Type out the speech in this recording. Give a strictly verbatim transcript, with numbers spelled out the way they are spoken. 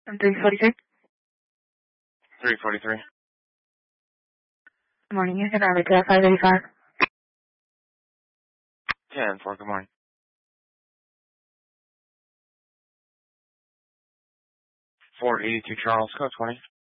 three forty-three. three forty-three. Good morning. You can drive it to five eighty-five. ten four, good morning. four eighty-two Charles, code twenty.